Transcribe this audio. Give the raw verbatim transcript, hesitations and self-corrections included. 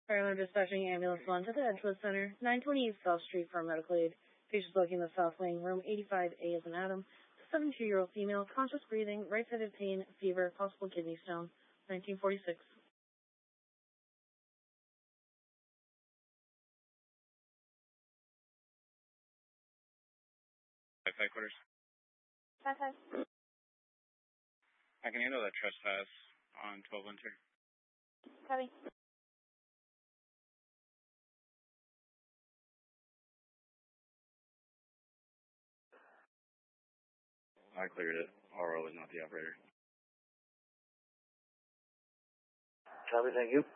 Fire dispatching ambulance one to the Edgewood Center, nine twenty-eight South Street for medical aid. Patients looking in the South Wing, room eighty-five A is an Adam. seventy-two-year-old female, conscious breathing, right-sided pain, fever, possible kidney stone, nineteen forty-six. Five five quarters. Five five. I can handle that trespass on twelve winter. Copy. I cleared it. R O is not the operator. Copy, thank you.